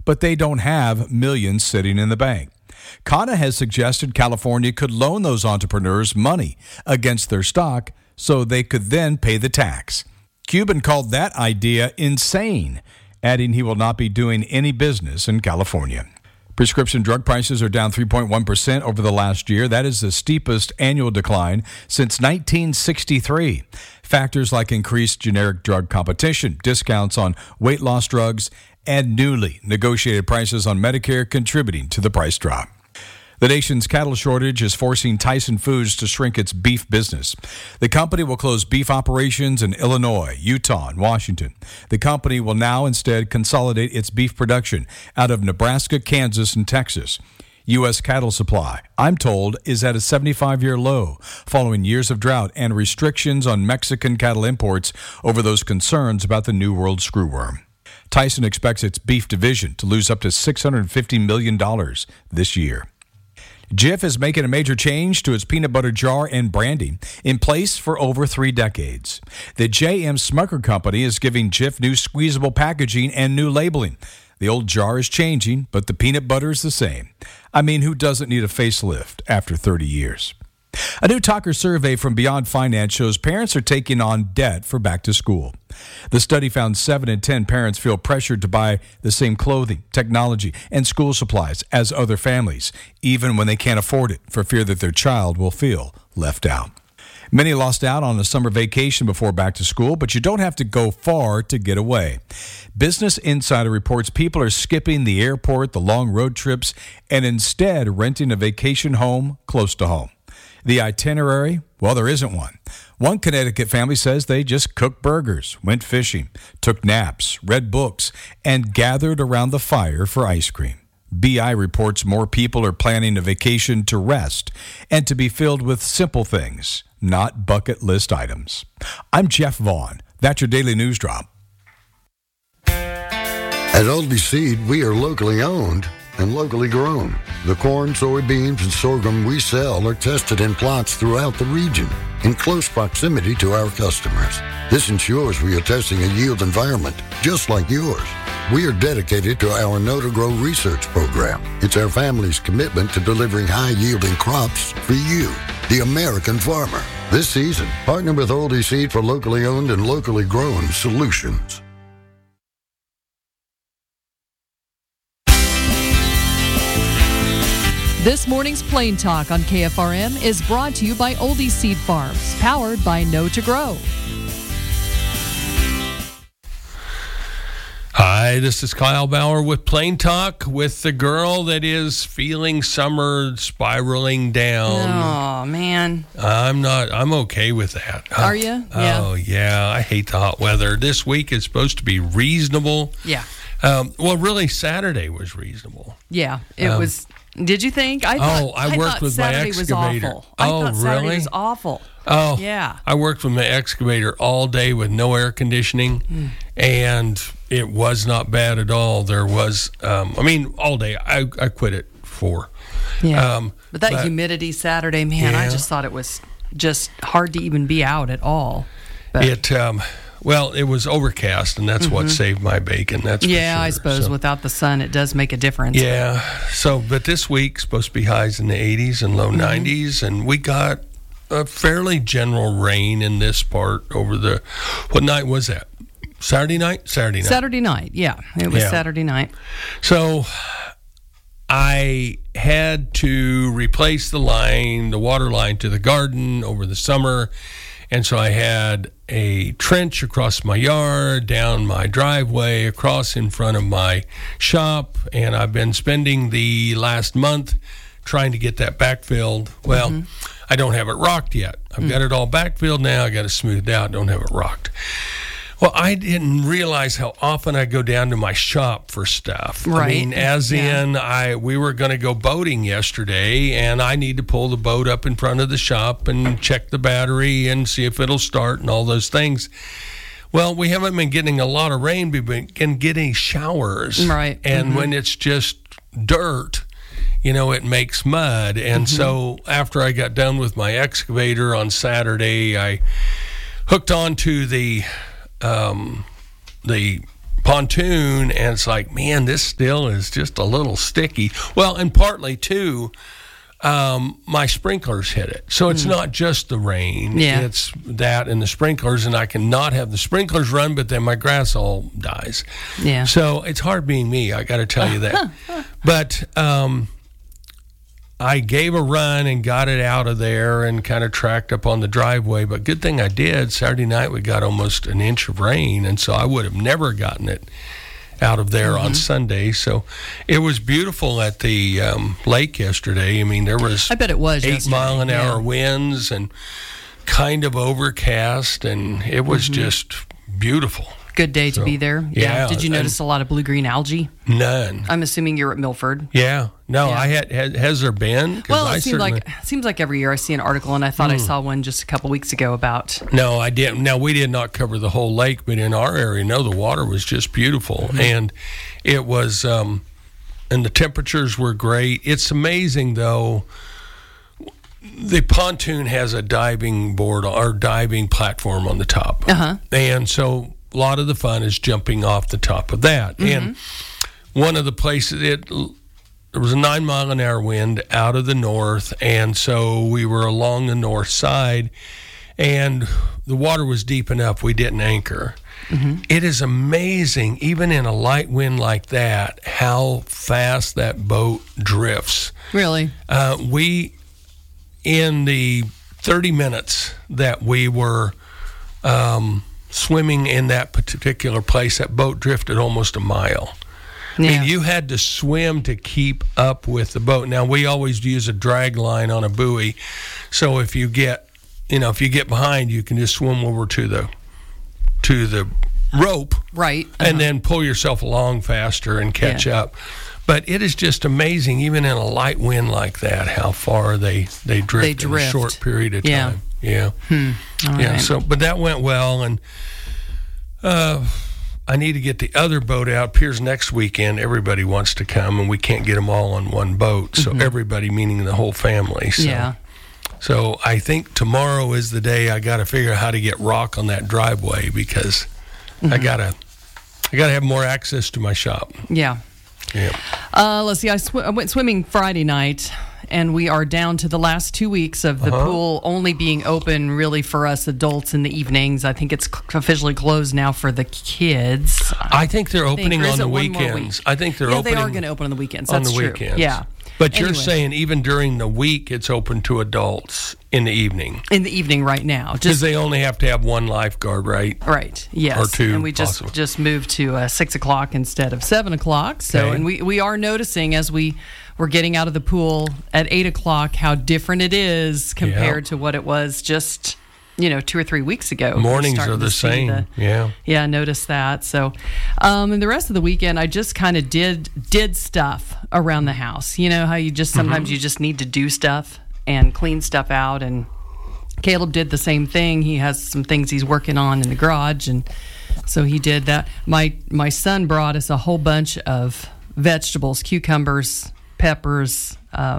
but they don't have millions sitting in the bank. Kana has suggested California could loan those entrepreneurs money against their stock so they could then pay the tax. Cuban called that idea insane, adding he will not be doing any business in California. Prescription drug prices are down 3.1% over the last year. That is the steepest annual decline since 1963. Factors like increased generic drug competition, discounts on weight loss drugs, and newly negotiated prices on Medicare contributing to the price drop. The nation's cattle shortage is forcing Tyson Foods to shrink its beef business. The company will close beef operations in Illinois, Utah, and Washington. The company will now instead consolidate its beef production out of Nebraska, Kansas, and Texas. U.S. cattle supply, I'm told, is at a 75-year low, following years of drought and restrictions on Mexican cattle imports over those concerns about the New World screwworm. Tyson expects its beef division to lose up to $650 million this year. Jif is making a major change to its peanut butter jar and branding, in place for over 3 decades. The J.M. Smucker Company is giving Jif new squeezable packaging and new labeling. The old jar is changing, but the peanut butter is the same. I mean, who doesn't need a facelift after 30 years? A new Talker survey from Beyond Finance shows parents are taking on debt for back to school. The study found 7 in 10 parents feel pressured to buy the same clothing, technology, and school supplies as other families, even when they can't afford it, for fear that their child will feel left out. Many lost out on a summer vacation before back to school, but you don't have to go far to get away. Business Insider reports people are skipping the airport, the long road trips, and instead renting a vacation home close to home. The itinerary? Well, there isn't one. One Connecticut family says they just cooked burgers, went fishing, took naps, read books, and gathered around the fire for ice cream. BI reports more people are planning a vacation to rest and to be filled with simple things, not bucket list items. I'm Jeff Vaughn. That's your Daily News Drop. At Aldi Seed, we are locally owned and locally grown. The corn, soybeans, and sorghum we sell are tested in plots throughout the region in close proximity to our customers. This ensures we are testing a yield environment just like yours. We are dedicated to our Know to Grow research program. It's our family's commitment to delivering high-yielding crops for you, the American farmer. This season, partner with Aldi Seed for locally owned and locally grown solutions. This morning's Plain Talk on KFRM is brought to you by Oldie Seed Farms, powered by Know to Grow. Hi, this is Kyle Bauer with Plain Talk with the girl that is feeling summer spiraling down. Oh, man. I'm okay with that. Are you? Yeah. Oh, yeah. I hate the hot weather. This week is supposed to be reasonable. Yeah. Well, really, Saturday was reasonable. Yeah, it was. Did you think? I worked with my excavator. I thought Saturday was awful. Oh, yeah. I worked with my excavator all day with no air conditioning, and it was not bad at all. There was, all day. I quit at 4. Yeah. But that humidity Saturday, man, I just thought it was just hard to even be out at all. But it was overcast, and that's what saved my bacon. That's for sure. I suppose without the sun, it does make a difference. Yeah. But this week's supposed to be highs in the 80s and low 90s, and we got a fairly general rain in this part over the. What night was that? Saturday night. Saturday night. Yeah, it was Saturday night. So I had to replace the water line to the garden over the summer. And so I had a trench across my yard, down my driveway, across in front of my shop. And I've been spending the last month trying to get that backfilled. Well, I don't have it rocked yet. I've got it all backfilled now. I got it smoothed out. Don't have it rocked. Well, I didn't realize how often I go down to my shop for stuff. Right. We were going to go boating yesterday, and I need to pull the boat up in front of the shop and check the battery and see if it'll start and all those things. Well, we haven't been getting a lot of rain. We've been getting showers. Right. And when it's just dirt, it makes mud. And so after I got done with my excavator on Saturday, I hooked onto the pontoon, and it's like, man, this still is just a little sticky. Well, and partly too, my sprinklers hit it. So it's not just the rain. Yeah. It's that and the sprinklers, and I cannot have the sprinklers run, but then my grass all dies. Yeah. So it's hard being me, I got to tell you that. But I gave a run and got it out of there and kind of tracked up on the driveway. But good thing I did. Saturday night we got almost an inch of rain, and so I would have never gotten it out of there on Sunday. So it was beautiful at the lake yesterday. I mean, there was, I bet it was 8-mile-an-hour winds and kind of overcast, and it was just beautiful. Good day to be there. Yeah. Did you notice a lot of blue-green algae? None. I'm assuming you're at Milford. Yeah. No, I has there been? Well, it seems like every year I see an article, and I thought I saw one just a couple weeks ago about. No, I didn't. Now, we did not cover the whole lake, but in our area, no, the water was just beautiful. And it was, and the temperatures were great. It's amazing, though. The pontoon has a diving board or diving platform on the top. And so a lot of the fun is jumping off the top of that. And one of the places, there was a 9-mile-an-hour wind out of the north, and so we were along the north side, and the water was deep enough we didn't anchor. It is amazing, even in a light wind like that, how fast that boat drifts. Really? In the 30 minutes that we were swimming in that particular place, that boat drifted almost a mile. I mean, you had to swim to keep up with the boat. Now, we always use a drag line on a buoy, so if you get behind, you can just swim over to the rope, right, and then pull yourself along faster and catch up. But it is just amazing, even in a light wind like that, how far they drift in a short period of time. Yeah. Right. So, but that went well, and I need to get the other boat out. Piers next weekend, everybody wants to come, and we can't get them all on one boat. So everybody, meaning the whole family. So, so I think tomorrow is the day I got to figure out how to get rock on that driveway, because I gotta have more access to my shop. Yeah. Let's see. I went swimming Friday night, and we are down to the last 2 weeks of the pool only being open really for us adults in the evenings. I think it's officially closed now for the kids. I think they're opening on the weekends. I think they're opening. They are going to open on the weekends. That's on the true. Weekends. Yeah. But you're saying even during the week it's open to adults in the evening? In the evening right now. Because they only have to have one lifeguard, right? Right, yes. Or two, and we just moved to 6 o'clock instead of 7 o'clock. So, and we are noticing as we're getting out of the pool at 8 o'clock how different it is compared to what it was just 2 or 3 weeks ago. Mornings are the same. Yeah, I noticed that. So, and the rest of the weekend, I just kind of did stuff around the house. You know how you just sometimes you just need to do stuff and clean stuff out. And Caleb did the same thing. He has some things he's working on in the garage, and so he did that. My son brought us a whole bunch of vegetables, cucumbers, peppers,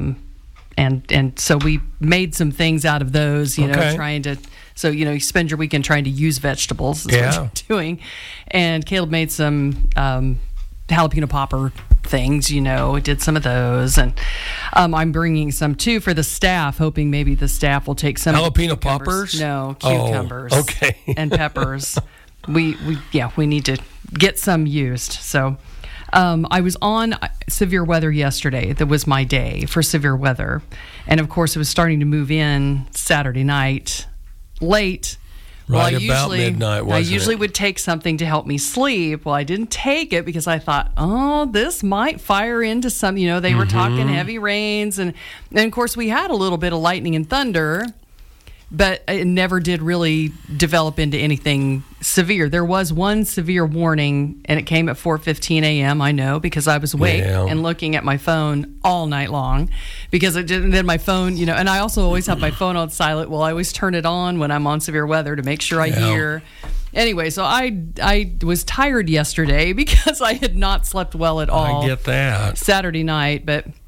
and so we made some things out of those. Trying to. So, you spend your weekend trying to use vegetables is what you're doing. And Caleb made some jalapeno popper things, did some of those. And I'm bringing some, too, for the staff, hoping maybe the staff will take some. Jalapeno poppers? No, cucumbers. Okay. And peppers. We need to get some used. So I was on severe weather yesterday. That was my day for severe weather. And, of course, it was starting to move in Saturday night. Late. Right about midnight, wasn't it? I usually would take something to help me sleep. Well, I didn't take it because I thought, this might fire into some, they were talking heavy rains. And of course, we had a little bit of lightning and thunder, but it never did really develop into anything severe. There was one severe warning, and it came at 4:15 a.m., I know, because I was awake and looking at my phone all night long. Because then my phone, and I also always have my phone on silent. Well, I always turn it on when I'm on severe weather to make sure I hear. Anyway, so I was tired yesterday because I had not slept well at all. I get that. Saturday night, but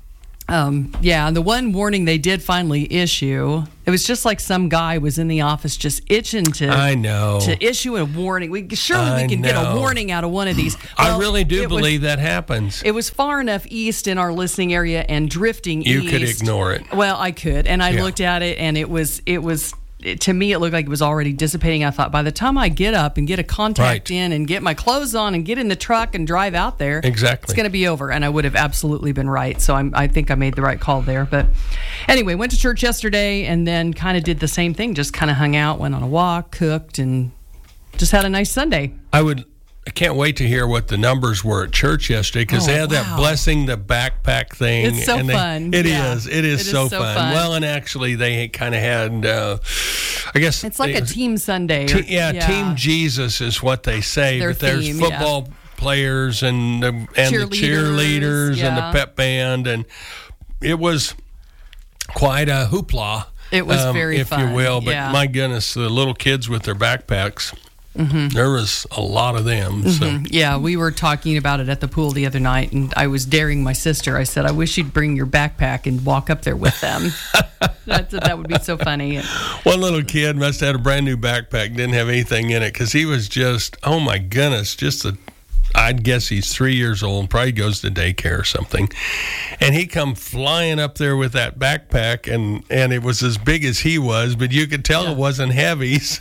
Yeah, the one warning they did finally issue, it was just like some guy was in the office just itching to issue a warning. We can get a warning out of one of these. Well, I really do believe that happens. It was far enough east in our listening area and drifting east. You could ignore it. Well, I could, and I looked at it, and it was. To me, it looked like it was already dissipating. I thought, by the time I get up and get a contact in and get my clothes on and get in the truck and drive out there, it's going to be over. And I would have absolutely been right. So I think I made the right call there. But anyway, went to church yesterday and then kind of did the same thing. Just kind of hung out, went on a walk, cooked, and just had a nice Sunday. I can't wait to hear what the numbers were at church yesterday because they had that blessing the backpack thing. It's so fun. It is so fun. Well, and actually they kind of had, I guess. It's like a team Sunday. Team Jesus is what they say. Their but there's theme, football players and the cheerleaders and the pep band. And it was quite a hoopla. It was very fun. If you will. But my goodness, the little kids with their backpacks. Mm-hmm. There was a lot of them. Mm-hmm. So. Yeah, we were talking about it at the pool the other night, and I was daring my sister. I said, I wish you'd bring your backpack and walk up there with them. That would be so funny. One little kid must have had a brand new backpack, didn't have anything in it, because he was just, oh my goodness, I'd guess he's 3 years old, probably goes to daycare or something. And he come flying up there with that backpack, and it was as big as he was, but you could tell it wasn't heavy. So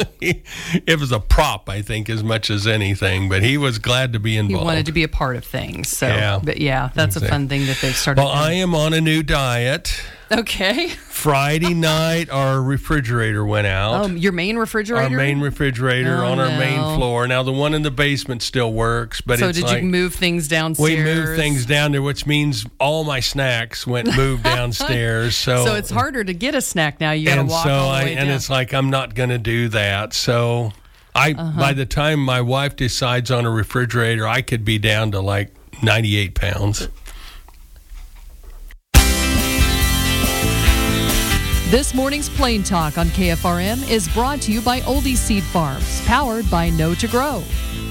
it was a prop, I think, as much as anything. But he was glad to be involved. He wanted to be a part of things. So, But that's a fun thing that they've started doing. I am on a new diet. Okay. Friday night, our refrigerator went out. Your main refrigerator? Our main refrigerator on our main floor. Now, the one in the basement still works, but so did you move things downstairs? We moved things down there, which means all my snacks moved downstairs. So it's harder to get a snack now. You got to walk all the way down. And it's like, I'm not going to do that. So by the time my wife decides on a refrigerator, I could be down to like 98 pounds. This morning's Plain Talk on KFRM is brought to you by Oldie Seed Farms, powered by Know to Grow.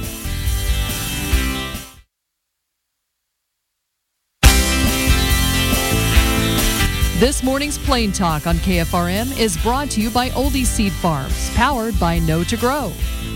This morning's Plain Talk on KFRM is brought to you by Oldie Seed Farms, powered by Know to Grow.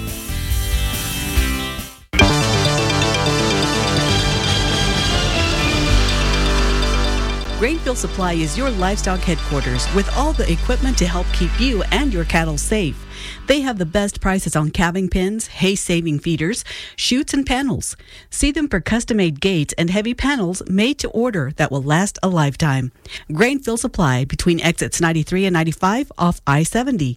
Grainfield Supply is your livestock headquarters with all the equipment to help keep you and your cattle safe. They have the best prices on calving pens, hay-saving feeders, chutes, and panels. See them for custom-made gates and heavy panels made to order that will last a lifetime. Grainfield Supply between exits 93 and 95 off I-70.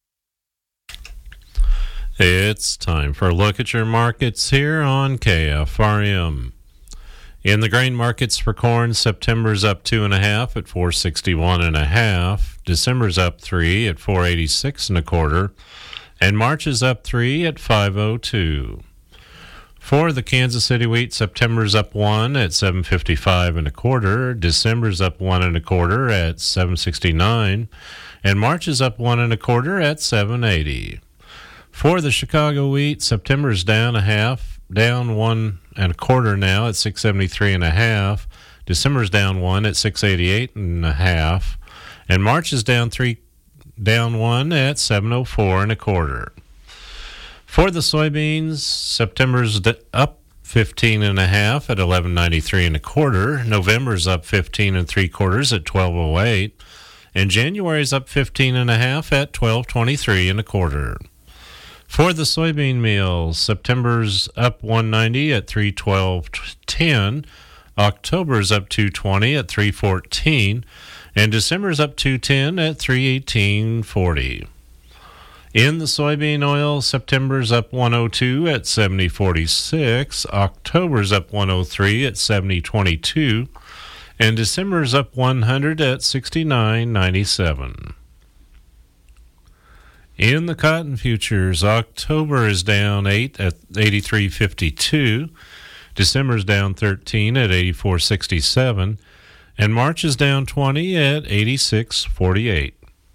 It's time for a look at your markets here on KFRM. In the grain markets for corn, September's up 2.5 at 461.5. December's up 3 at 486 1/4, and March is up 3 at 502. For the Kansas City wheat, September's up 1 at 755 1/4. December's up 1 1/4 at 769, and March is up 1 1/4 at 780. For the Chicago wheat, September's down 1 1/4 now at 673 1/2. December's down 1 at 688 1/2, and March is down 1 at 704 1/4. For the soybeans, September's up 15 1/2 at 1193 1/4. November's up 15 3/4 at 1208, and January's up 15 1/2 at 1223 1/4. For the soybean meal, September's up 190 at 312.10, October's up 220 at 314, and December's up 210 at 318.40. In the soybean oil, September's up 102 at 70.46, October's up 103 at 70.22, and December's up 100 at 69.97. In the cotton futures, October is down 8 at 83.52, December's down 13 at 84.67, and March is down 20 at 86.48.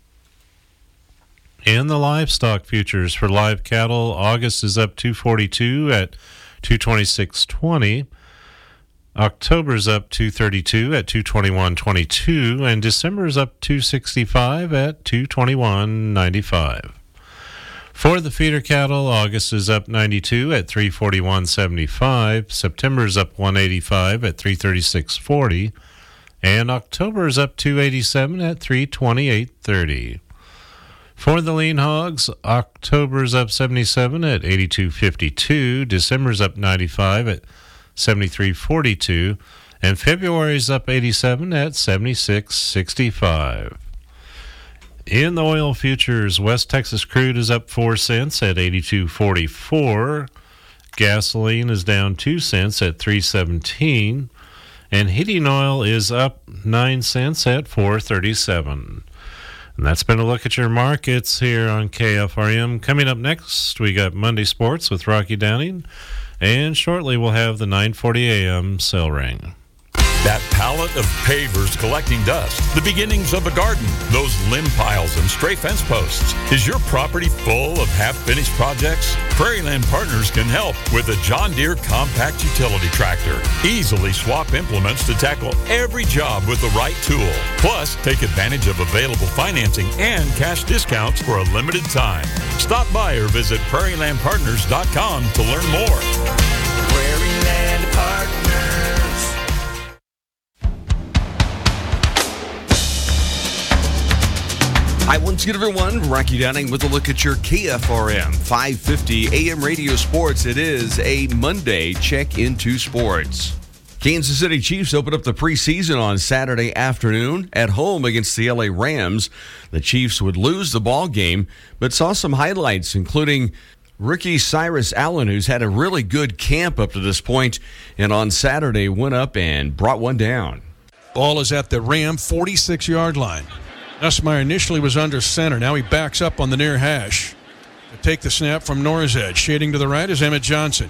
In the livestock futures for live cattle, August is up 242 at 226.20, October's up 232 at 221.22, and December's up 265 at 221.95. For the feeder cattle, August is up 92 at 341.75, September's up 185 at 336.40, and October is up 287 at 328.30. For the lean hogs, October's up 77 at 82.52, December's up 95 at 73.42, and February's up 87 at 76.65. In the oil futures, West Texas crude is up 4 cents at 82.44. Gasoline is down 2 cents at 3.17, and heating oil is up 9 cents at 4.37. And that's been a look at your markets here on KFRM. Coming up next, we got Monday Sports with Rocky Downing, and shortly we'll have the 9:40 a.m. Cell Ring. That pallet of pavers collecting dust, the beginnings of a garden, those limb piles and stray fence posts. Is your property full of half-finished projects? Prairieland Partners can help with a John Deere compact utility tractor. Easily swap implements to tackle every job with the right tool. Plus, take advantage of available financing and cash discounts for a limited time. Stop by or visit prairielandpartners.com to learn more. Prairieland Partners. Hi, once again, everyone. Rocky Downing with a look at your KFRM 550 AM radio sports. It is a Monday check into sports. Kansas City Chiefs open up the preseason on Saturday afternoon at home against the LA Rams. The Chiefs would lose the ball game, but saw some highlights, including rookie Cyrus Allen, who's had a really good camp up to this point, and on Saturday went up and brought one down. Ball is at the Ram 46-yard line. Nussmeier initially was under center. Now he backs up on the near hash. To take the snap from Norris Edge. Shading to the right is Emmett Johnson.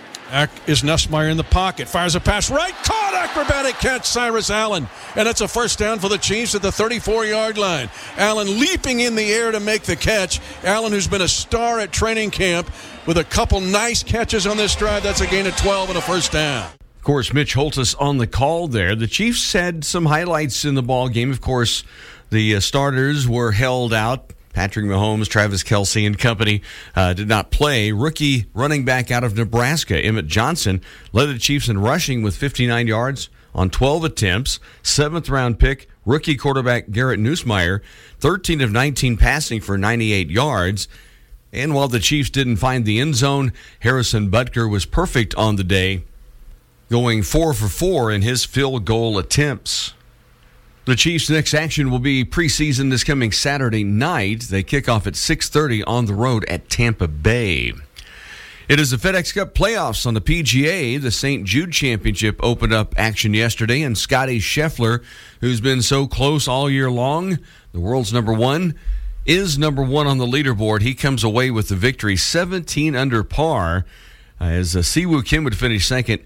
Is Nussmeier in the pocket. Fires a pass right. Caught! Acrobatic catch, Cyrus Allen. And that's a first down for the Chiefs at the 34-yard line. Allen leaping in the air to make the catch. Allen, who's been a star at training camp with a couple nice catches on this drive. That's a gain of 12 and a first down. Of course, Mitch Holtis on the call there. The Chiefs had some highlights in the ball game. Of course, the starters were held out. Patrick Mahomes, Travis Kelce, and company did not play. Rookie running back out of Nebraska, Emmett Johnson, led the Chiefs in rushing with 59 yards on 12 attempts. 7th-round pick, rookie quarterback Garrett Nussmeier, 13 of 19 passing for 98 yards. And while the Chiefs didn't find the end zone, Harrison Butker was perfect on the day, going 4 for 4 in his field goal attempts. The Chiefs' next action will be preseason this coming Saturday night. They kick off at 6:30 on the road at Tampa Bay. It is the FedEx Cup playoffs on the PGA. The St. Jude Championship opened up action yesterday, and Scotty Scheffler, who's been so close all year long, the world's number one, is number one on the leaderboard. He comes away with the victory, 17 under par, as Siwoo Kim would finish second,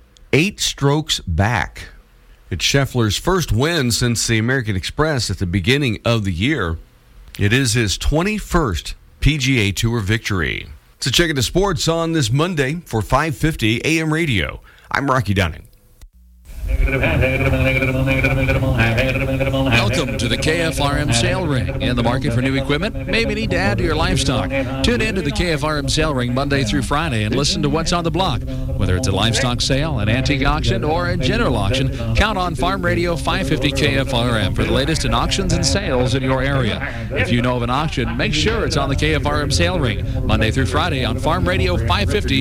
8 strokes back. It's Scheffler's first win since the American Express at the beginning of the year. It is his 21st PGA Tour victory. So check out the sports on this Monday for 550 AM radio. I'm Rocky Downing. Welcome to the KFRM Sale Ring. In the market for new equipment? Maybe need to add to your livestock. Tune in to the KFRM Sale Ring Monday through Friday and listen to what's on the block. Whether it's a livestock sale, an antique auction, or a general auction, count on Farm Radio 550 KFRM for the latest in auctions and sales in your area. If you know of an auction, make sure it's on the KFRM Sale Ring Monday through Friday on Farm Radio 550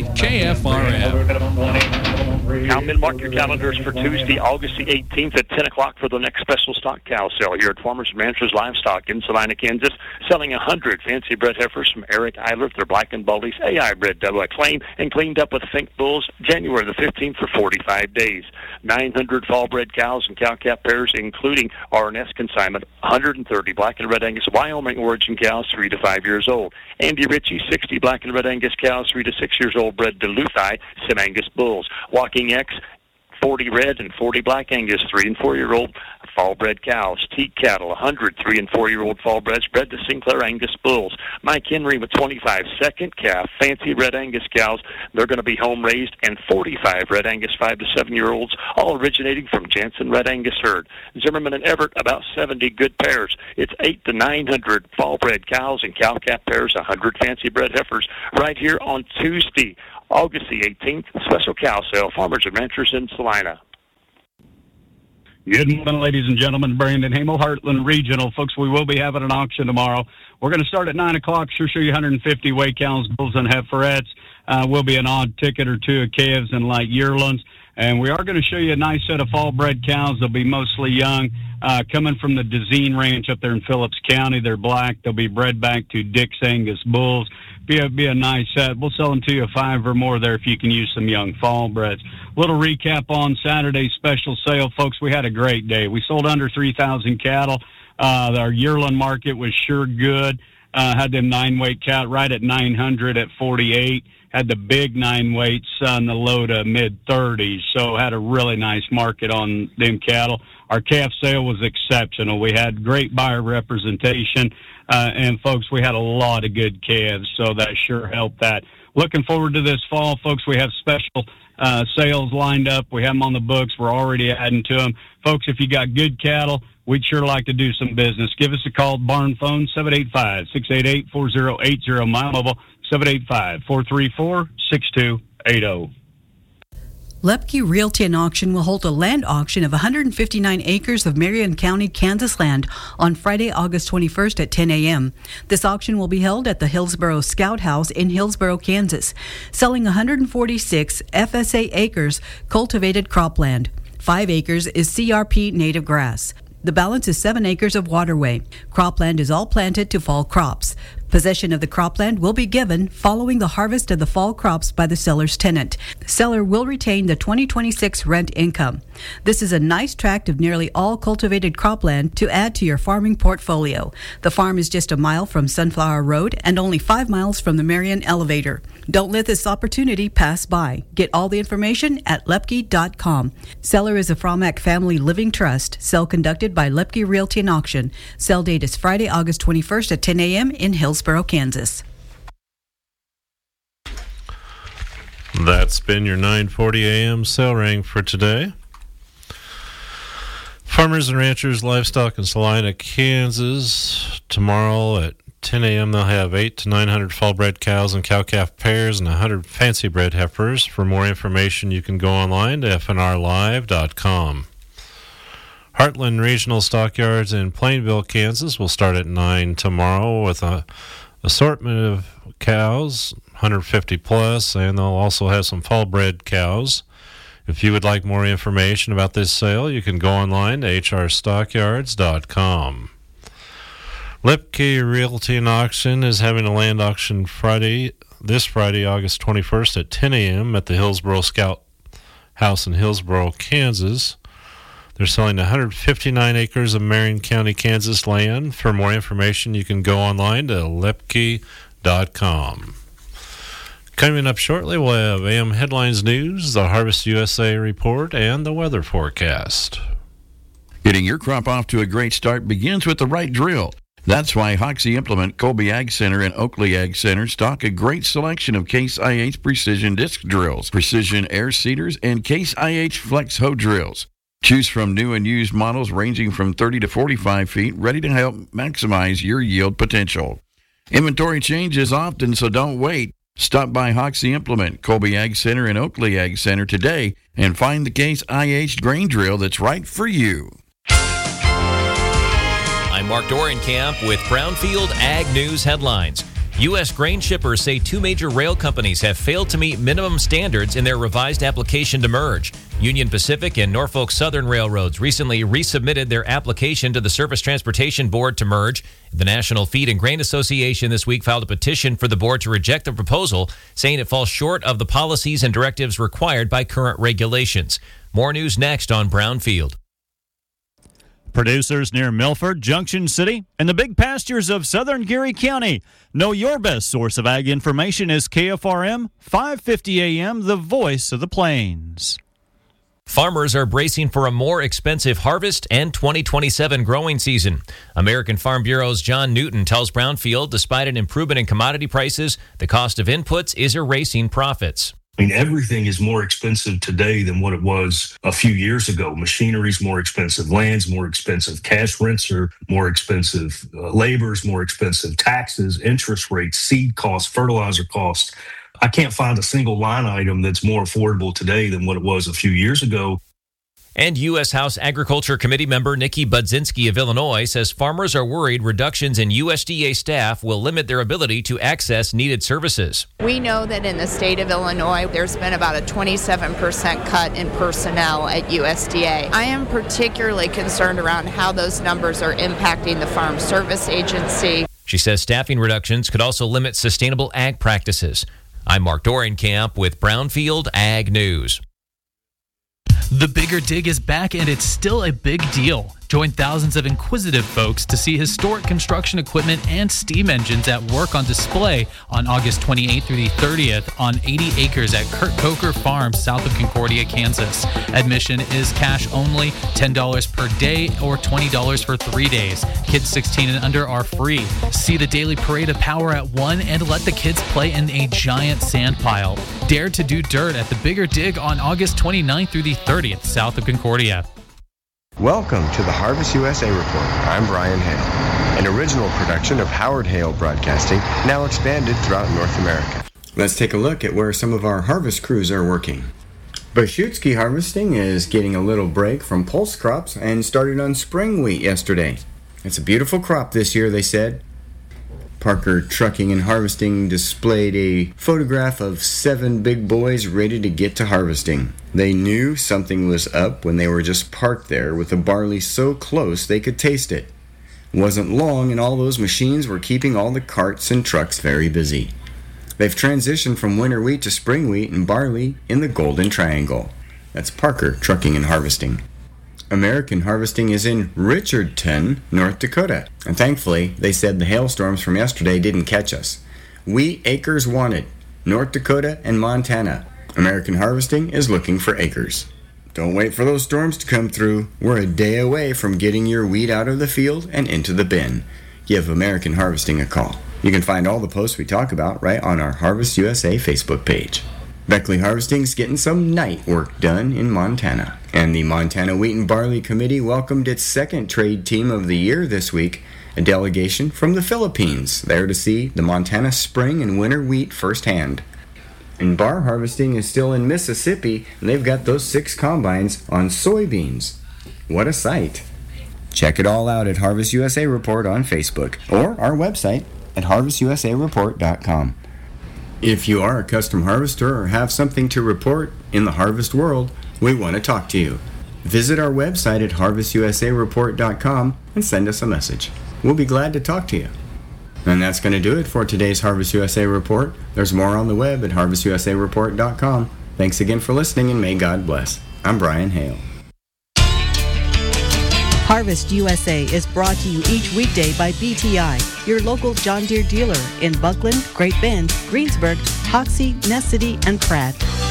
KFRM. Cowmen, mark your calendars for Tuesday, August the 18th at 10 o'clock for the next special stock cow sale here at Farmers and Ranchers Livestock in Salina, Kansas, selling 100 fancy bred heifers from Eric Eilert. They're black and baldies, AI bred double X-Lane, and cleaned up with Fink bulls January the 15th for 45 days. 900 fall bred cows and cow-calf pairs, including RNS consignment, 130 black and red Angus Wyoming origin cows, 3 to 5 years old. Andy Ritchie, 60 black and red Angus cows, 3 to 6 years old, bred Duluth Sim Angus bulls. Walking X, 40 red and 40 black Angus 3 and 4-year-old fall bred cows. Teat cattle, 100 3 and 4-year-old fall breds bred to Sinclair Angus bulls. Mike Henry with 25 second calf fancy red Angus cows. They're going to be home raised, and 45 red Angus 5 to 7-year-olds, all originating from Jansen Red Angus herd. Zimmerman and Everett, about 70 good pairs. It's 8 to 900 fall bred cows and cow calf pairs, 100 fancy bred heifers, right here on Tuesday, August the 18th, special cow sale, Farmers and Ranchers in Salina. Good morning, ladies and gentlemen. Brandon Hamel, Heartland Regional. Folks, we will be having an auction tomorrow. We're going to start at 9 o'clock. Sure show you 150 weight cows, bulls, and heiferettes. Will be an odd ticket or two of calves and light yearlings. And we are going to show you a nice set of fall-bred cows. They'll be mostly young, coming from the Dezeen Ranch up there in Phillips County. They're black. They'll be bred back to Dick's Angus bulls. Be a nice set. We'll sell them to you 5 or more there if you can use some young fall breds. Little recap on Saturday's special sale, folks. We had a great day. We sold under 3,000 cattle. Our yearling market was sure good. Had them 9-weight cat right at 900 at 48. Had the big 9-weights in the low to mid-30s. So had a really nice market on them cattle. Our calf sale was exceptional. We had great buyer representation. And, folks, we had a lot of good calves, so that sure helped that. Looking forward to this fall, folks. We have special sales lined up. We have them on the books. We're already adding to them. Folks, if you got good cattle, we'd sure like to do some business. Give us a call, barn phone, 785-688-4080, my mobile, 785-434-6280. Lepke Realty and Auction will hold a land auction of 159 acres of Marion County, Kansas land on Friday, August 21st at 10 a.m. This auction will be held at the Hillsboro Scout House in Hillsboro, Kansas, selling 146 FSA acres cultivated cropland. 5 acres is CRP native grass. The balance is 7 acres of waterway. Cropland is all planted to fall crops. Possession of the cropland will be given following the harvest of the fall crops by the seller's tenant. The seller will retain the 2026 rent income. This is a nice tract of nearly all cultivated cropland to add to your farming portfolio. The farm is just a mile from Sunflower Road and only 5 miles from the Marion Elevator. Don't let this opportunity pass by. Get all the information at lepke.com. Seller is a Fromack Family Living Trust. Sale conducted by Lepke Realty and Auction. Sale date is Friday, August 21st at 10 a.m. in Hillsboro, Kansas. That's been your 9:40 a.m. sale ring for today. Farmers and Ranchers Livestock in Salina, Kansas. Tomorrow at 10 a.m. they'll have 8 to 900 fall-bred cows and cow-calf pairs and 100 fancy-bred heifers. For more information, you can go online to fnrlive.com. Heartland Regional Stockyards in Plainville, Kansas will start at 9 tomorrow with an assortment of cows, 150 plus, and they'll also have some fall-bred cows. If you would like more information about this sale, you can go online to hrstockyards.com. Lepke Realty and Auction is having a land auction this Friday, August 21st at 10 a.m. at the Hillsboro Scout House in Hillsboro, Kansas. They're selling 159 acres of Marion County, Kansas land. For more information, you can go online to lepke.com. Coming up shortly, we'll have AM Headlines News, the Harvest USA report, and the weather forecast. Getting your crop off to a great start begins with the right drill. That's why Hoxie Implement, Colby Ag Center, and Oakley Ag Center stock a great selection of Case IH precision disc drills, precision air seeders, and Case IH flex hoe drills. Choose from new and used models ranging from 30 to 45 feet, ready to help maximize your yield potential. Inventory changes often, so don't wait. Stop by Hoxie Implement, Colby Ag Center, and Oakley Ag Center today and find the Case IH grain drill that's right for you. I'm Mark Dorenkamp with Brownfield Ag News Headlines. U.S. grain shippers say 2 major rail companies have failed to meet minimum standards in their revised application to merge. Union Pacific and Norfolk Southern Railroads recently resubmitted their application to the Surface Transportation Board to merge. The National Feed and Grain Association this week filed a petition for the board to reject the proposal, saying it falls short of the policies and directives required by current regulations. More news next on Brownfield. Producers near Milford, Junction City, and the big pastures of southern Geary County. Know your best source of ag information is KFRM 550 AM, the voice of the plains. Farmers are bracing for a more expensive harvest and 2027 growing season. American Farm Bureau's John Newton tells Brownfield, despite an improvement in commodity prices, the cost of inputs is erasing profits. I mean, everything is more expensive today than what it was a few years ago. Machinery's more expensive, land's more expensive, cash rents are more expensive, labor's more expensive, taxes, interest rates, seed costs, fertilizer costs. I can't find a single line item that's more affordable today than what it was a few years ago. And U.S. House Agriculture Committee member Nikki Budzinski of Illinois says farmers are worried reductions in USDA staff will limit their ability to access needed services. We know that in the state of Illinois, there's been about a 27% cut in personnel at USDA. I am particularly concerned around how those numbers are impacting the Farm Service Agency. She says staffing reductions could also limit sustainable ag practices. I'm Mark Dorenkamp with Brownfield Ag News. The Bigger Dig is back, and it's still a big deal. Join thousands of inquisitive folks to see historic construction equipment and steam engines at work on display on August 28th through the 30th on 80 acres at Kurt Coker Farm, south of Concordia, Kansas. Admission is cash only, $10 per day or $20 for 3 days. Kids 16 and under are free. See the daily parade of power at 1 and let the kids play in a giant sand pile. Dare to do dirt at the Bigger Dig on August 29th through the 30th, south of Concordia. Welcome to the Harvest USA Report. I'm Brian Hale, an original production of Howard Hale Broadcasting, now expanded throughout North America. Let's take a look at where some of our harvest crews are working. Beschutski Harvesting is getting a little break from pulse crops and started on spring wheat yesterday. It's a beautiful crop this year, they said. Parker Trucking and Harvesting displayed a photograph of 7 big boys ready to get to harvesting. They knew something was up when they were just parked there with the barley so close they could taste it. It wasn't long and all those machines were keeping all the carts and trucks very busy. They've transitioned from winter wheat to spring wheat and barley in the Golden Triangle. That's Parker Trucking and Harvesting. American Harvesting is in Richardton, North Dakota. And thankfully, they said the hailstorms from yesterday didn't catch us. Wheat acres wanted, North Dakota and Montana. American Harvesting is looking for acres. Don't wait for those storms to come through. We're a day away from getting your wheat out of the field and into the bin. Give American Harvesting a call. You can find all the posts we talk about right on our Harvest USA Facebook page. Beckley Harvesting's getting some night work done in Montana. And the Montana Wheat and Barley Committee welcomed its second trade team of the year this week, a delegation from the Philippines, there to see the Montana spring and winter wheat firsthand. And Bar Harvesting is still in Mississippi, and they've got those 6 combines on soybeans. What a sight. Check it all out at Harvest USA Report on Facebook or our website at harvestusareport.com. If you are a custom harvester or have something to report in the harvest world, we want to talk to you. Visit our website at harvestusareport.com and send us a message. We'll be glad to talk to you. And that's going to do it for today's Harvest USA Report. There's more on the web at harvestusareport.com. Thanks again for listening, and may God bless. I'm Brian Hale. Harvest USA is brought to you each weekday by BTI, your local John Deere dealer in Buckland, Great Bend, Greensburg, Hoxie, Ness City, and Pratt.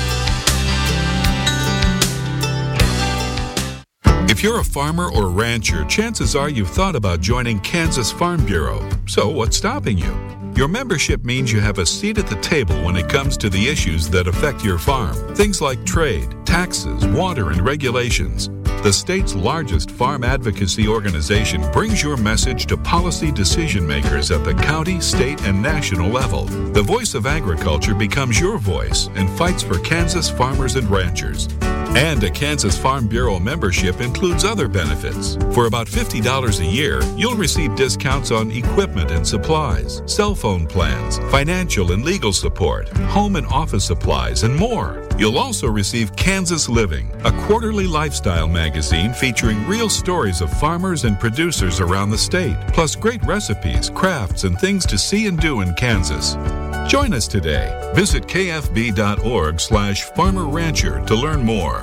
If you're a farmer or rancher, chances are you've thought about joining Kansas Farm Bureau. So what's stopping you? Your membership means you have a seat at the table when it comes to the issues that affect your farm. Things like trade, taxes, water, and regulations. The state's largest farm advocacy organization brings your message to policy decision makers at the county, state, and national level. The voice of agriculture becomes your voice and fights for Kansas farmers and ranchers. And a Kansas Farm Bureau membership includes other benefits. For about $50 a year, you'll receive discounts on equipment and supplies, cell phone plans, financial and legal support, home and office supplies, and more. You'll also receive Kansas Living, a quarterly lifestyle magazine featuring real stories of farmers and producers around the state, plus great recipes, crafts, and things to see and do in Kansas. Join us today. Visit kfb.org/Farmer Rancher to learn more.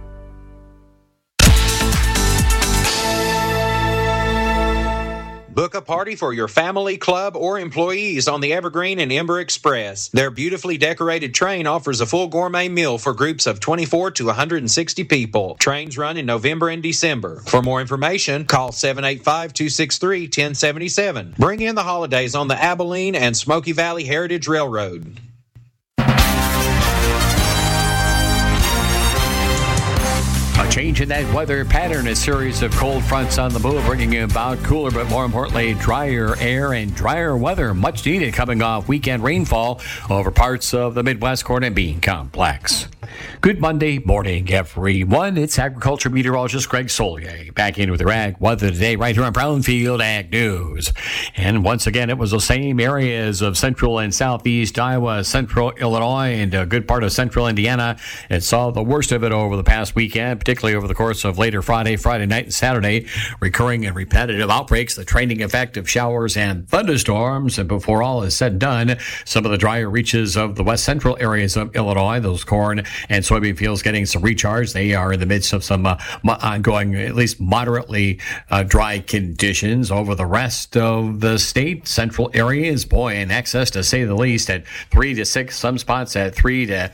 Book Book a party for your family, club, or employees on the Evergreen and Ember Express. Their beautifully decorated train offers a full gourmet meal for groups of 24 to 160 people. Trains run in November and December. For more information, call 785-263-1077. Bring in the holidays on the Abilene and Smoky Valley Heritage Railroad. A change in that weather pattern, a series of cold fronts on the move, bringing about cooler, but more importantly, drier air and drier weather. Much needed coming off weekend rainfall over parts of the Midwest Corn and Bean Complex. Good Monday morning, everyone. It's agriculture meteorologist Greg Solier back in with your ag weather today right here on Brownfield Ag News. And once again, it was the same areas of central and southeast Iowa, central Illinois, and a good part of central Indiana. It saw the worst of it over the past weekend, particularly over the course of later Friday night, and Saturday. Recurring and repetitive outbreaks, the training effect of showers and thunderstorms. And before all is said and done, some of the drier reaches of the west central areas of Illinois, those corn and soybean fields getting some recharge. They are in the midst of some ongoing, at least moderately dry conditions. Over the rest of the state, central areas, boy, in excess to say the least, at 3 to 6, some spots at 3 to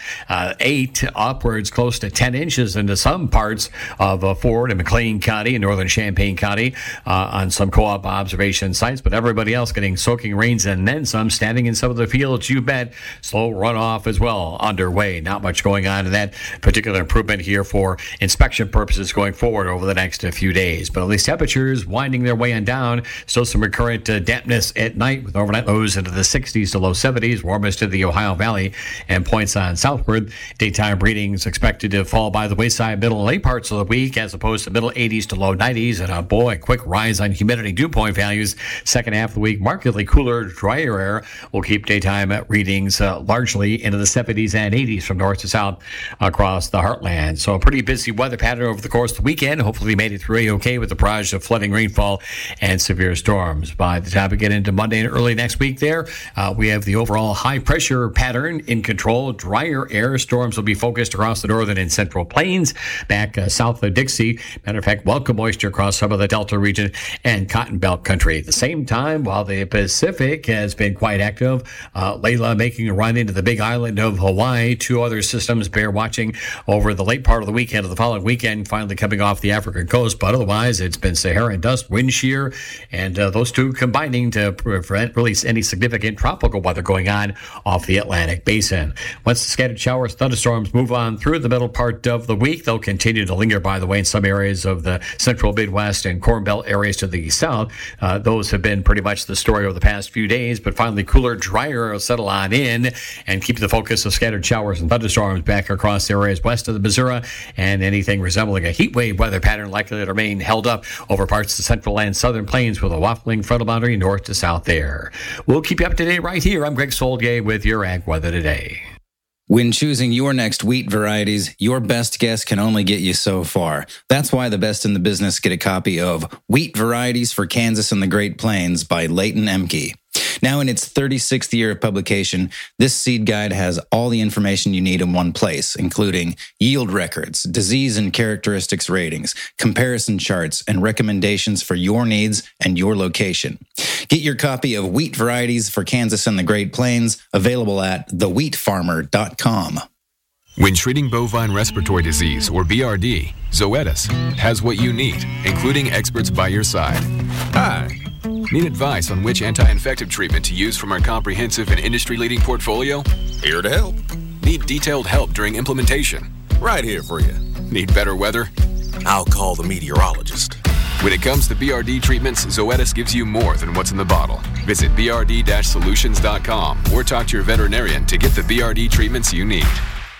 8, upwards close to 10 inches into some parts of Ford and McLean County and northern Champaign County on some co-op observation sites. But everybody else getting soaking rains and then some, standing in some of the fields, you bet. Slow runoff as well underway. Not much going on in that particular improvement here for inspection purposes going forward over the next few days. But at least temperatures winding their way on down. Still some recurrent dampness at night with overnight lows into the 60s to low 70s, warmest in the Ohio Valley and points on southward. Daytime readings expected to fall by the wayside middle and late parts of the week as opposed to middle 80s to low 90s. And a quick rise on humidity dew point values. Second half of the week, markedly cooler, drier air will keep daytime readings largely into the 70s and 80s from north to south across the heartland. So a pretty busy weather pattern over the course of the weekend. Hopefully made it through okay with the barrage of flooding, rainfall, and severe storms. By the time we get into Monday and early next week there, we have the overall high pressure pattern in control. Drier air storms will be focused across the northern and central plains, back south of Dixie. Matter of fact, welcome moisture across some of the Delta region and Cotton Belt country. At the same time, while the Pacific has been quite active, Layla making a run into the big island of Hawaii. Two other systems bear watching over the late part of the weekend of the following weekend, finally coming off the African coast. But otherwise, it's been Saharan dust, wind shear, and those two combining to prevent really any significant tropical weather going on off the Atlantic basin. Once the scattered showers, thunderstorms move on through the middle part of the week, they'll continue to linger, by the way, in some areas of the central Midwest and Corn Belt areas to the south. Those have been pretty much the story over the past few days, but finally cooler, drier will settle on in and keep the focus of scattered showers and thunderstorms back across areas west of the Missouri, and anything resembling a heat wave weather pattern likely to remain held up over parts of the central and southern plains with a waffling frontal boundary north to south there. We'll keep you up to date right here. I'm Greg Solier with your Ag Weather Today. When choosing your next wheat varieties, your best guess can only get you so far. That's why the best in the business get a copy of Wheat Varieties for Kansas and the Great Plains by Leighton Emke. Now in its 36th year of publication, this seed guide has all the information you need in one place, including yield records, disease and characteristics ratings, comparison charts, and recommendations for your needs and your location. Get your copy of Wheat Varieties for Kansas and the Great Plains, available at thewheatfarmer.com. When treating bovine respiratory disease, or BRD, Zoetis has what you need, including experts by your side. Hi. Need advice on which anti-infective treatment to use from our comprehensive and industry-leading portfolio? Here to help. Need detailed help during implementation? Right here for you. Need better weather? I'll call the meteorologist. When it comes to BRD treatments, Zoetis gives you more than what's in the bottle. Visit brd-solutions.com or talk to your veterinarian to get the BRD treatments you need.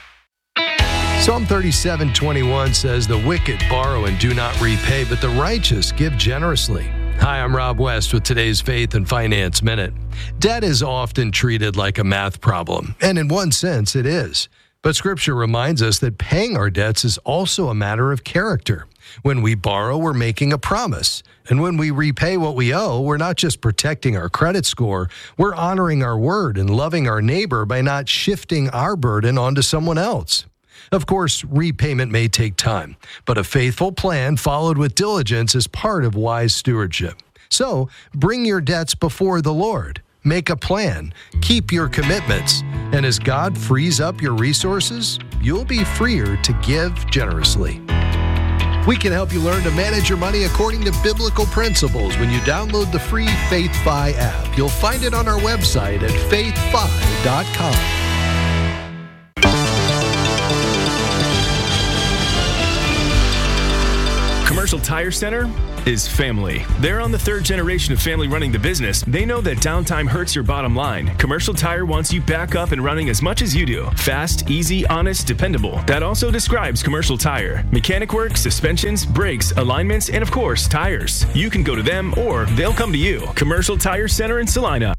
Psalm 37:21 says, "The wicked borrow and do not repay, but the righteous give generously." Hi, I'm Rob West with today's Faith and Finance Minute. Debt is often treated like a math problem, and in one sense it is. But Scripture reminds us that paying our debts is also a matter of character. When we borrow, we're making a promise. And when we repay what we owe, we're not just protecting our credit score, we're honoring our word and loving our neighbor by not shifting our burden onto someone else. Of course, repayment may take time, but a faithful plan followed with diligence is part of wise stewardship. So bring your debts before the Lord. Make a plan. Keep your commitments. And as God frees up your resources, you'll be freer to give generously. We can help you learn to manage your money according to biblical principles when you download the free FaithFi app. You'll find it on our website at faithfi.com. Commercial Tire Center is family. They're on the third generation of family running the business. They know that downtime hurts your bottom line. Commercial Tire wants you back up and running as much as you do. Fast, easy, honest, dependable. That also describes Commercial Tire. Mechanic work, suspensions, brakes, alignments, and of course, tires. You can go to them or they'll come to you. Commercial Tire Center in Salina.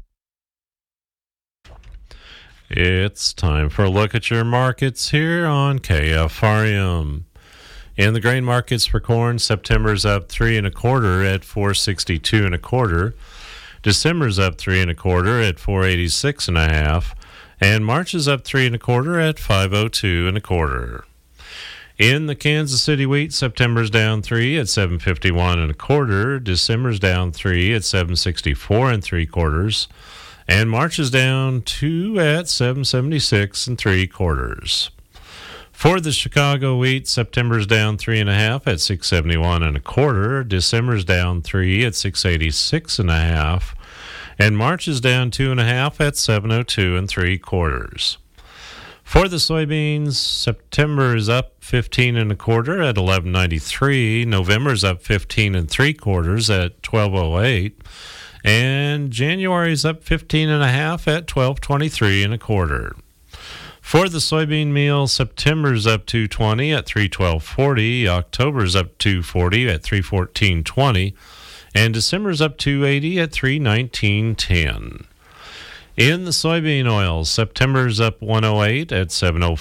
It's time for a look at your markets here on KFRM. In the grain markets for corn, September's up 3 1/4 at 462 1/4. December's up 3 1/4 at 486 1/2, and March is up 3 1/4 at 502 1/4. In the Kansas City wheat, September's down 3 at 751 1/4. December's down 3 at 764 3/4, and March is down 2 at 776 3/4. For the Chicago wheat, September's down 3 1/2 at 671 1/4. December's down 3 at 686 1/2, and March is down 2 1/2 at 702 3/4. For the soybeans, September is up 15 1/4 at 1193. November's up 15 3/4 at 1208, and January's up 15 1/2 at 1223 1/4. For the soybean meal, September's up 220 at 312.40, October's up 240 at 314.20, and December's up 280 at 319.10. In the soybean oils, September's up 108 at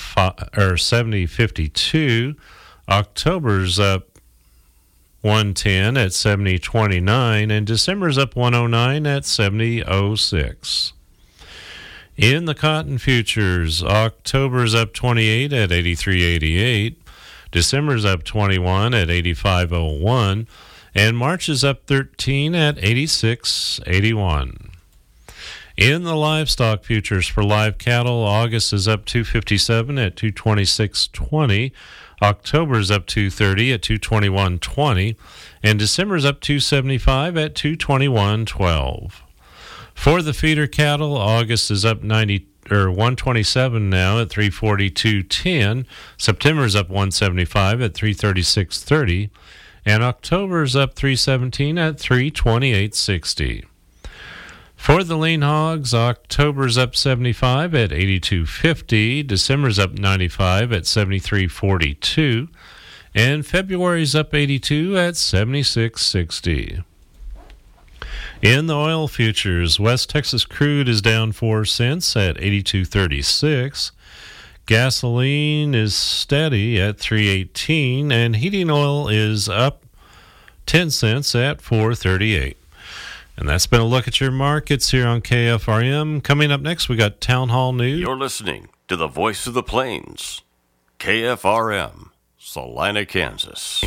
70.52, October's up 110 at 70.29, and December's up 109 at 70.06. In the cotton futures, October's up 28 at 83.88, December's up 21 at 85.01, and March is up 13 at 86.81. In the livestock futures for live cattle, August is up 257 at 226.20, October's up 230 at 221.20, and December's up 275 at 221.12. For the feeder cattle, August is up 127 now at 342.10. September's up 175 at 336.30, and October's up 317 at 328.60. For the lean hogs, October's up 75 at 82.50, December's up 95 at 73.42, and February's up 82 at 76.60. In the oil futures, West Texas crude is down 4 cents at 82.36. Gasoline is steady at 3.18, and heating oil is up 10 cents at 4.38. And that's been a look at your markets here on KFRM. Coming up next, we got Town Hall News. You're listening to the Voice of the Plains, KFRM, Salina, Kansas.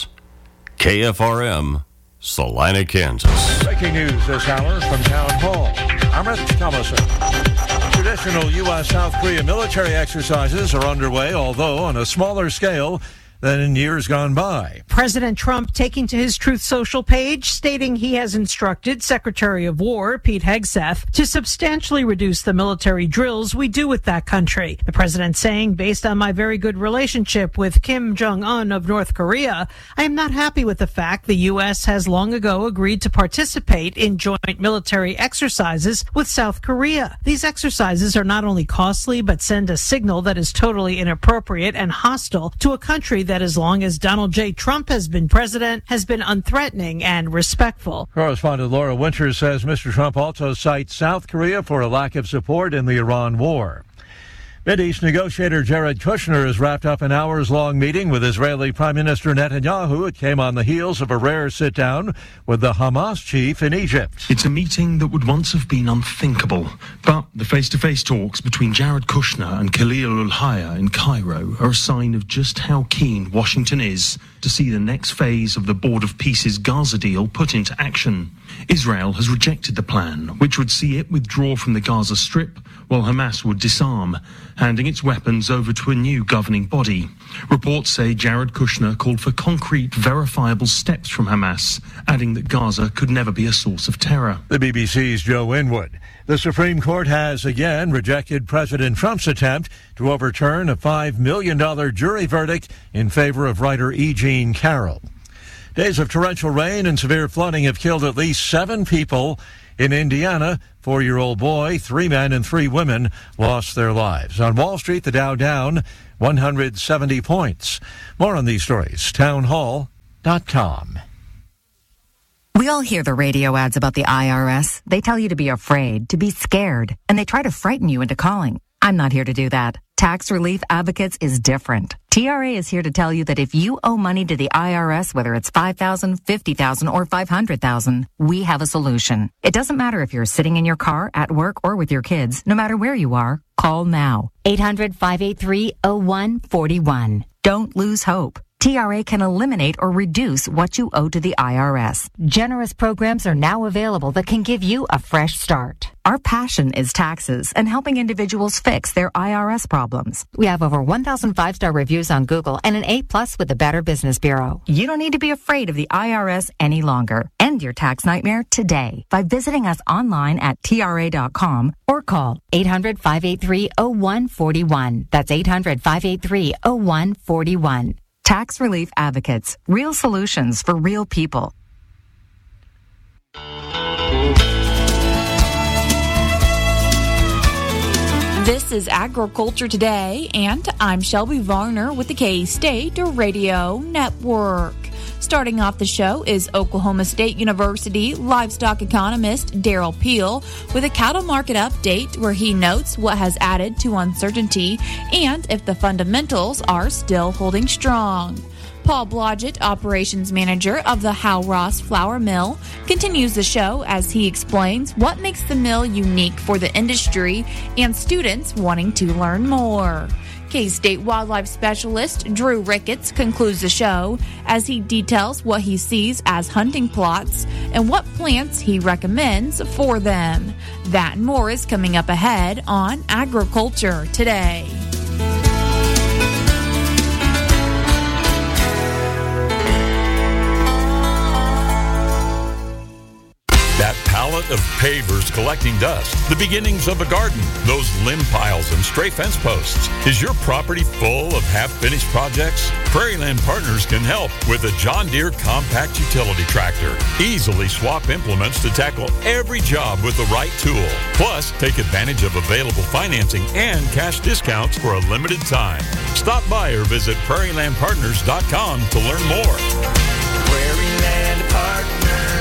KFRM, Salina, Kansas. Breaking news this hour from Town Hall. I'm Rich Thomason. Traditional U.S.-South Korea military exercises are underway, although on a smaller scale than in years gone by. President Trump taking to his Truth Social page, stating he has instructed Secretary of War Pete Hegseth to substantially reduce the military drills we do with that country. The president saying, based on my very good relationship with Kim Jong-un of North Korea, I am not happy with the fact the U.S. has long ago agreed to participate in joint military exercises with South Korea. These exercises are not only costly, but send a signal that is totally inappropriate and hostile to a country that, as long as Donald J. Trump has been president, has been unthreatening and respectful. Correspondent Laura Winters says Mr. Trump also cites South Korea for a lack of support in the Iran war. Mideast negotiator Jared Kushner has wrapped up an hours-long meeting with Israeli Prime Minister Netanyahu. It came on the heels of a rare sit-down with the Hamas chief in Egypt. It's a meeting that would once have been unthinkable, but the face-to-face talks between Jared Kushner and Khalil al-Hayya in Cairo are a sign of just how keen Washington is to see the next phase of the Board of Peace's Gaza deal put into action. Israel has rejected the plan, which would see it withdraw from the Gaza Strip while Hamas would disarm, handing its weapons over to a new governing body. Reports say Jared Kushner called for concrete, verifiable steps from Hamas, adding that Gaza could never be a source of terror. The BBC's Joe Inwood. The Supreme Court has again rejected President Trump's attempt to overturn a $5 million jury verdict in favor of writer E. Jean Carroll. Days of torrential rain and severe flooding have killed at least 7 people in Indiana. 4-year-old boy, 3 men and 3 women lost their lives. On Wall Street, the Dow down 170 points. More on these stories, townhall.com. We all hear the radio ads about the IRS. They tell you to be afraid, to be scared, and they try to frighten you into calling. I'm not here to do that. Tax Relief Advocates is different. TRA is here to tell you that if you owe money to the IRS, whether it's $5,000, $50,000, or $500,000, we have a solution. It doesn't matter if you're sitting in your car, at work, or with your kids. No matter where you are, call now. 800-583-0141. Don't lose hope. TRA can eliminate or reduce what you owe to the IRS. Generous programs are now available that can give you a fresh start. Our passion is taxes and helping individuals fix their IRS problems. We have over 1,000 5-star reviews on Google and an A+ with the Better Business Bureau. You don't need to be afraid of the IRS any longer. End your tax nightmare today by visiting us online at TRA.com or call 800-583-0141. That's 800-583-0141. Tax Relief Advocates. Real solutions for real people. This is Agriculture Today, and I'm Shelby Varner with the K-State Radio Network. Starting off the show is Oklahoma State University livestock economist Daryl Peel with a cattle market update where he notes what has added to uncertainty and if the fundamentals are still holding strong. Paul Blodgett, operations manager of the Hal Ross Flour Mill, continues the show as he explains what makes the mill unique for the industry and students wanting to learn more. K-State wildlife specialist Drew Ricketts concludes the show as he details what he sees as hunting plots and what plants he recommends for them. That and more is coming up ahead on Agriculture Today. That pallet of pavers collecting dust, the beginnings of a garden, those limb piles and stray fence posts. Is your property full of half-finished projects? Prairieland Partners can help with a John Deere compact utility tractor. Easily swap implements to tackle every job with the right tool. Plus, take advantage of available financing and cash discounts for a limited time. Stop by or visit prairielandpartners.com to learn more. Prairieland Partners.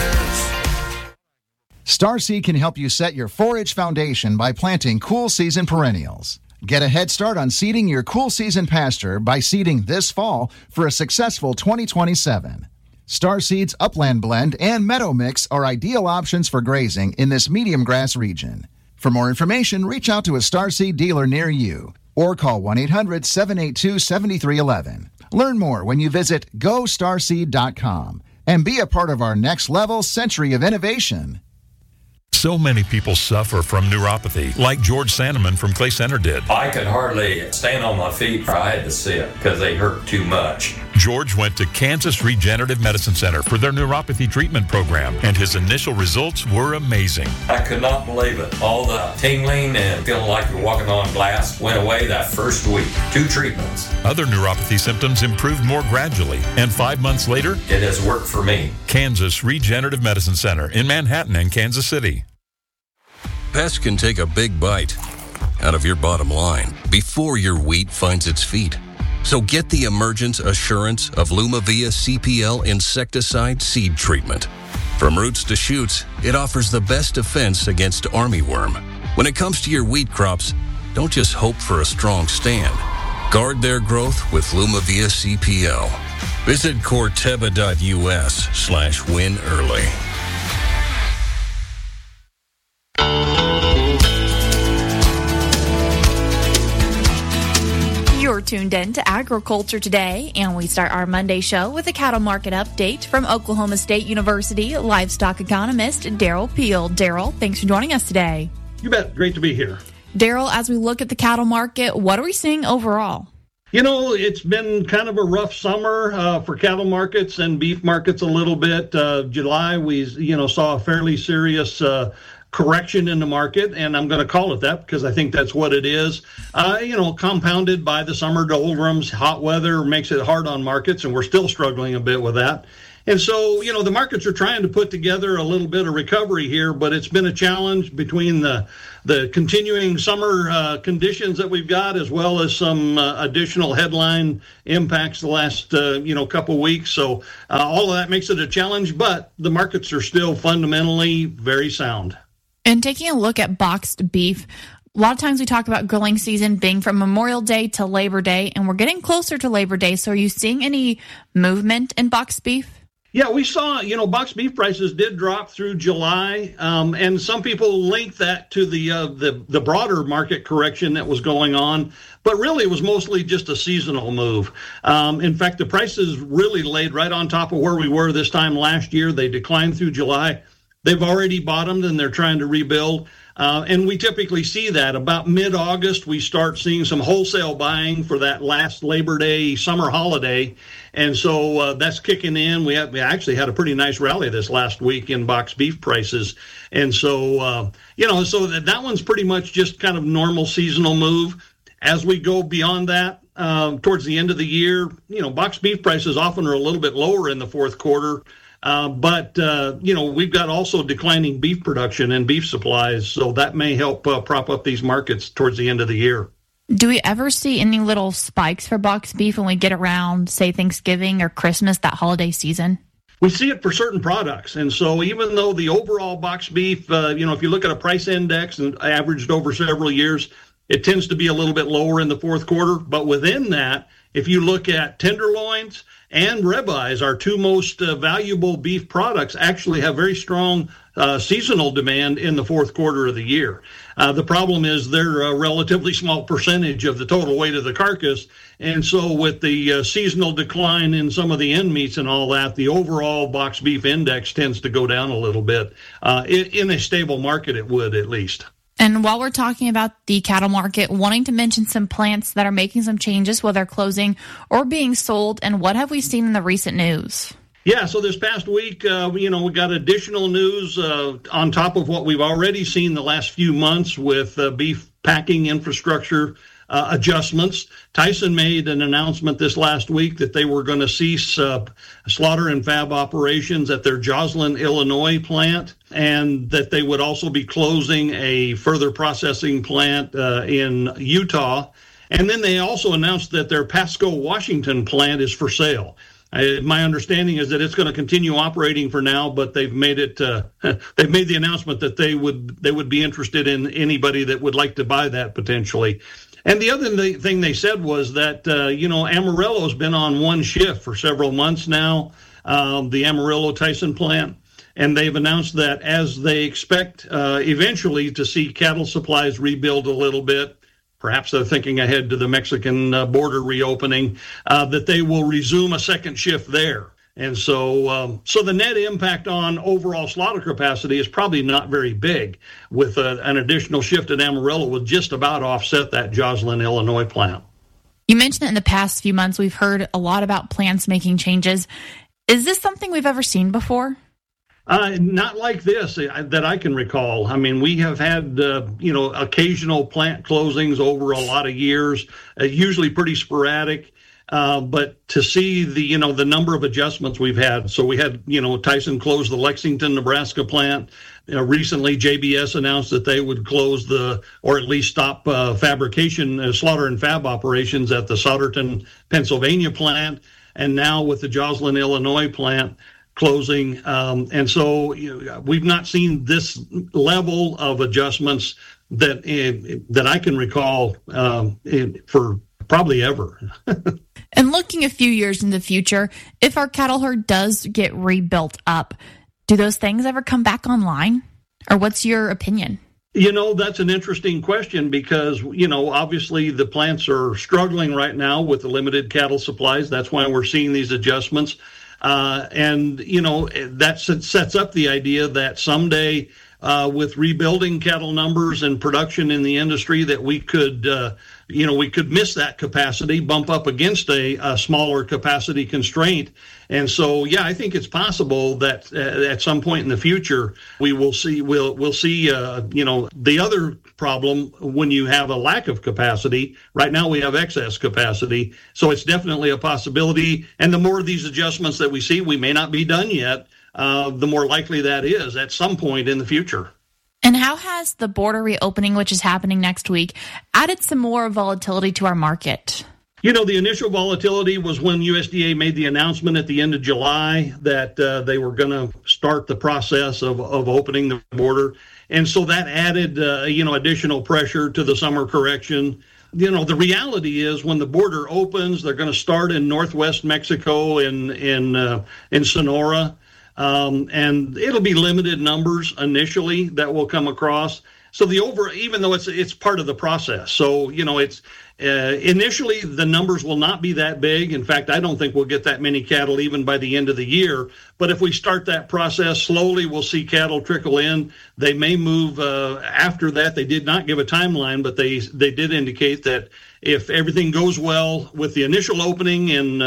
Starseed can help you set your 4-H foundation by planting cool season perennials. Get a head start on seeding your cool season pasture by seeding this fall for a successful 2027. Starseed's Upland Blend and Meadow Mix are ideal options for grazing in this medium grass region. For more information, reach out to a Starseed dealer near you or call 1-800-782-7311. Learn more when you visit GoStarseed.com and be a part of our next level century of innovation. So many people suffer from neuropathy, like George Sandeman from Clay Center did. I could hardly stand on my feet. I had to sit because they hurt too much. George went to Kansas Regenerative Medicine Center for their neuropathy treatment program, and his initial results were amazing. I could not believe it. All the tingling and feeling like you're walking on glass went away that first week. 2 treatments. Other neuropathy symptoms improved more gradually, and 5 months later, it has worked for me. Kansas Regenerative Medicine Center in Manhattan and Kansas City. Pests can take a big bite out of your bottom line before your wheat finds its feet. So get the Emergence Assurance of Lumavia CPL insecticide seed treatment. From roots to shoots, it offers the best defense against armyworm. When it comes to your wheat crops, don't just hope for a strong stand. Guard their growth with Lumavia CPL. Visit Corteva.us/win early. You're tuned in to Agriculture Today, and we start our Monday show with a cattle market update from Oklahoma State University livestock economist Daryl Peel. Daryl, thanks for joining us today. You bet. Great to be here. Daryl, as we look at the cattle market, what are we seeing overall? You know, it's been kind of a rough summer for cattle markets and beef markets a little bit. July, we, saw a fairly serious correction in the market, and I'm going to call it that because I think that's what it is. Compounded by the summer doldrums, hot weather makes it hard on markets, and we're still struggling a bit with that. And so, the markets are trying to put together a little bit of recovery here, but it's been a challenge between the continuing summer conditions that we've got, as well as some additional headline impacts the last, couple weeks. So all of that makes it a challenge, but the markets are still fundamentally very sound. And taking a look at boxed beef, a lot of times we talk about grilling season being from Memorial Day to Labor Day, and we're getting closer to Labor Day. So are you seeing any movement in boxed beef? Yeah, we saw, boxed beef prices did drop through July, and some people link that to the broader market correction that was going on, but really it was mostly just a seasonal move. In fact, the prices really laid right on top of where we were this time last year. They declined through July. They've already bottomed, and they're trying to rebuild. And we typically see that about mid-August, we start seeing some wholesale buying for that last Labor Day summer holiday. And so that's kicking in. We actually had a pretty nice rally this last week in boxed beef prices. And so, so that one's pretty much just kind of normal seasonal move. As we go beyond that, towards the end of the year, boxed beef prices often are a little bit lower in the fourth quarter. But we've got also declining beef production and beef supplies, so that may help prop up these markets towards the end of the year. Do we ever see any little spikes for boxed beef when we get around, say, Thanksgiving or Christmas, that holiday season? We see it for certain products. And so even though the overall boxed beef, if you look at a price index and averaged over several years, it tends to be a little bit lower in the fourth quarter. But within that, if you look at tenderloins and ribeyes, our two most valuable beef products, actually have very strong seasonal demand in the fourth quarter of the year. The problem is they're a relatively small percentage of the total weight of the carcass. And so with the seasonal decline in some of the end meats and all that, the overall boxed beef index tends to go down a little bit. In a stable market, it would at least. And while we're talking about the cattle market, wanting to mention some plants that are making some changes, whether closing or being sold, and what have we seen in the recent news? Yeah, so this past week, we got additional news on top of what we've already seen the last few months with beef packing infrastructure adjustments. Tyson made an announcement this last week that they were going to cease slaughter and fab operations at their Joslyn, Illinois plant, and that they would also be closing a further processing plant in Utah. And then they also announced that their Pasco, Washington plant is for sale. My understanding is that it's going to continue operating for now, but they've made it. They've made the announcement that they would be interested in anybody that would like to buy that potentially. And the other thing they said was that Amarillo's been on one shift for several months now, the Amarillo Tyson plant, and they've announced that as they expect eventually to see cattle supplies rebuild a little bit. Perhaps they're thinking ahead to the Mexican border reopening, that they will resume a second shift there. And so the net impact on overall slaughter capacity is probably not very big, with an additional shift at Amarillo will just about offset that Joslyn, Illinois plant. You mentioned that in the past few months we've heard a lot about plants making changes. Is this something we've ever seen before? Not like this that I can recall. I mean, we have had, occasional plant closings over a lot of years, usually pretty sporadic. But to see the number of adjustments we've had. So we had, Tyson close the Lexington, Nebraska plant. Recently, JBS announced that they would close or at least stop fabrication, slaughter and fab operations at the Souderton, Pennsylvania plant. And now with the Joslyn, Illinois plant closing. And so we've not seen this level of adjustments that I can recall for probably ever. And looking a few years in the future, if our cattle herd does get rebuilt up, do those things ever come back online? Or what's your opinion? That's an interesting question because, obviously the plants are struggling right now with the limited cattle supplies. That's why we're seeing these adjustments. That sets up the idea that someday with rebuilding cattle numbers and production in the industry that we could miss that capacity, bump up against a smaller capacity constraint. And so, I think it's possible that at some point in the future, we'll see, the other problem when you have a lack of capacity. Right now we have excess capacity. So it's definitely a possibility. And the more of these adjustments that we see, we may not be done yet, the more likely that is at some point in the future. And how has the border reopening, which is happening next week, added some more volatility to our market? The initial volatility was when USDA made the announcement at the end of July that they were going to start the process of opening the border. And so that added, additional pressure to the summer correction. The reality is when the border opens, they're going to start in northwest Mexico in Sonora. And it'll be limited numbers initially that will come across. So even though it's part of the process. So, it's initially the numbers will not be that big. In fact, I don't think we'll get that many cattle even by the end of the year. But if we start that process slowly, we'll see cattle trickle in. They may move after that. They did not give a timeline, but they did indicate that if everything goes well with the initial opening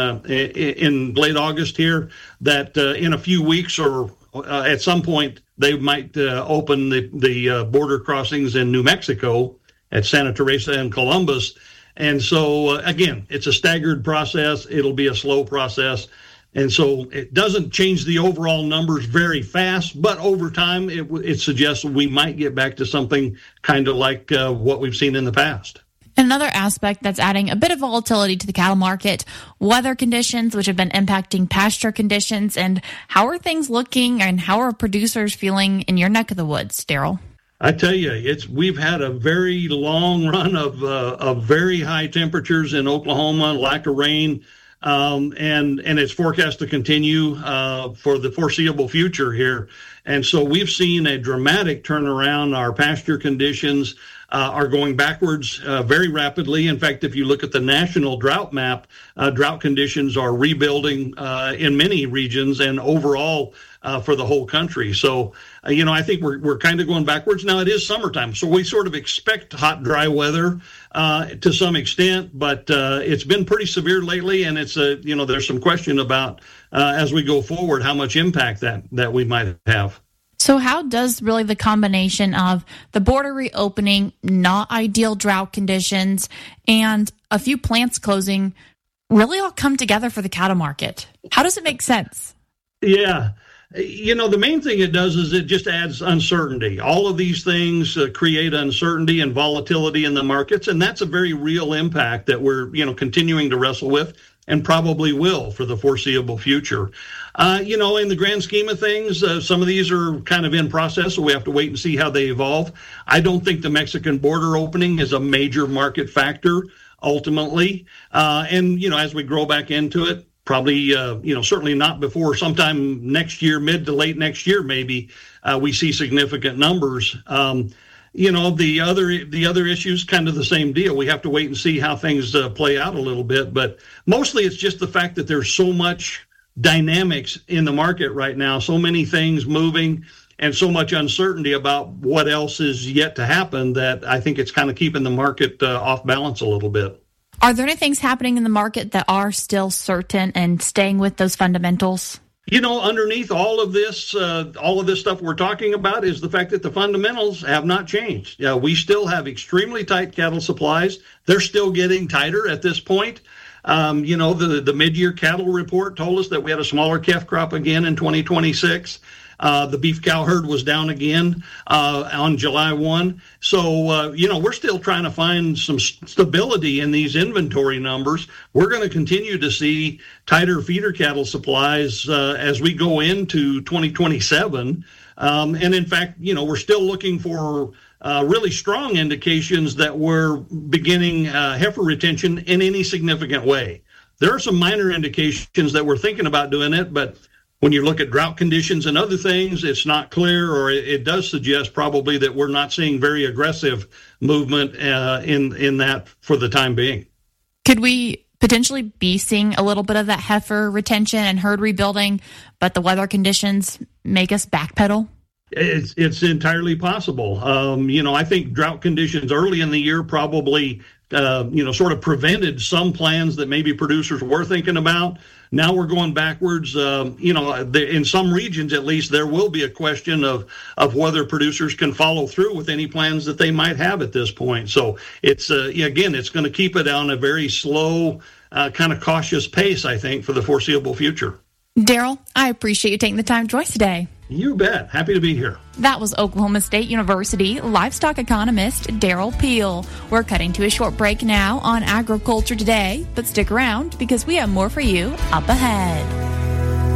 in late August here, that in a few weeks or at some point they might open the border crossings in New Mexico at Santa Teresa and Columbus. And so, again, it's a staggered process. It'll be a slow process. And so it doesn't change the overall numbers very fast, but over time it suggests we might get back to something kind of like what we've seen in the past. Another aspect that's adding a bit of volatility to the cattle market, weather conditions, which have been impacting pasture conditions. And how are things looking and how are producers feeling in your neck of the woods, Daryl? I tell you, we've had a very long run of very high temperatures in Oklahoma, lack of rain, and it's forecast to continue for the foreseeable future here. And so we've seen a dramatic turnaround. Our pasture conditions are going backwards very rapidly. In fact, if you look at the national drought map, drought conditions are rebuilding in many regions and overall for the whole country. So, I think we're kind of going backwards. Now, it is summertime, so we sort of expect hot, dry weather to some extent, but it's been pretty severe lately, and it's there's some question about as we go forward how much impact that we might have. So how does really the combination of the border reopening, not ideal drought conditions, and a few plants closing really all come together for the cattle market? How does it make sense? Yeah. The main thing it does is it just adds uncertainty. All of these things create uncertainty and volatility in the markets, and that's a very real impact that we're, continuing to wrestle with and probably will for the foreseeable future. In the grand scheme of things, some of these are kind of in process, so we have to wait and see how they evolve. I don't think the Mexican border opening is a major market factor ultimately. As we grow back into it, probably, certainly not before sometime next year, mid to late next year, maybe we see significant numbers. The other issues, kind of the same deal. We have to wait and see how things play out a little bit. But mostly it's just the fact that there's so much dynamics in the market right now, so many things moving and so much uncertainty about what else is yet to happen that I think it's kind of keeping the market off balance a little bit. Are there any things happening in the market that are still certain and staying with those fundamentals? Underneath all of this stuff we're talking about is the fact that the fundamentals have not changed. We still have extremely tight cattle supplies. They're still getting tighter at this point. The mid-year cattle report told us that we had a smaller calf crop again in 2026. The beef cow herd was down again on July 1. So, we're still trying to find some stability in these inventory numbers. We're going to continue to see tighter feeder cattle supplies as we go into 2027. And in fact, we're still looking for really strong indications that we're beginning heifer retention in any significant way. There are some minor indications that we're thinking about doing it, but when you look at drought conditions and other things, it's not clear, or it does suggest probably that we're not seeing very aggressive movement in that for the time being. Could we potentially be seeing a little bit of that heifer retention and herd rebuilding, but the weather conditions make us backpedal? It's entirely possible. I think drought conditions early in the year probably, sort of prevented some plans that maybe producers were thinking about. Now we're going backwards. In some regions, at least, there will be a question of whether producers can follow through with any plans that they might have at this point. So it's, it's going to keep it on a very slow, kind of cautious pace, I think, for the foreseeable future. Daryl, I appreciate you taking the time to join us today. You bet. Happy to be here. That was Oklahoma State University livestock economist Daryl Peel. We're cutting to a short break now on Agriculture Today, but stick around because we have more for you up ahead.